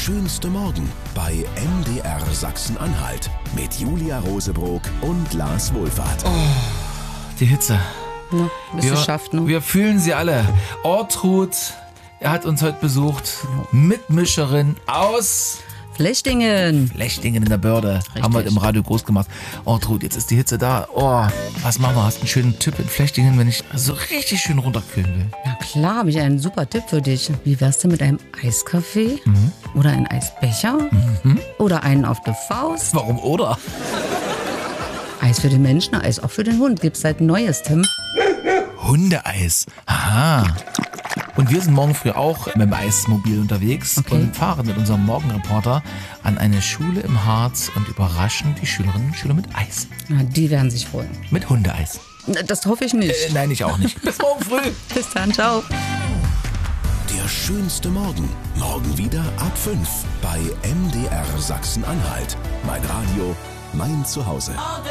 schönste Morgen bei MDR Sachsen-Anhalt mit Julia Rosebrock und Lars Wohlfahrt. Die Hitze. Na, bist du schafft, ne? Wir fühlen sie alle. Ortrud, er hat uns heute besucht. Mitmischerin aus Flechtingen. Flechtingen in der Börde. Richtig. Haben wir heute im Radio groß gemacht. Ortrud, jetzt ist die Hitze da. Oh, was machen wir? Hast du einen schönen Tipp in Flechtingen, wenn ich so richtig schön runterkühlen will? Na klar, habe ich einen super Tipp für dich. Wie wär's denn mit einem Eiskaffee? Oder einem Eisbecher? Oder einen auf der Faust? Warum oder? Eis für den Menschen, Eis auch für den Hund. Gibt's seit Neues, Tim. Hundeeis. Aha. Und wir sind morgen früh auch mit dem Eismobil unterwegs und fahren mit unserem Morgenreporter an eine Schule im Harz und überraschen die Schülerinnen und Schüler mit Eis. Na, die werden sich freuen. Mit Hundeeis. Das hoffe ich nicht. Nein, ich auch nicht. Bis morgen früh. Bis dann, ciao. Der schönste Morgen. Morgen wieder ab 5 bei MDR Sachsen-Anhalt. Mein Radio, mein Zuhause.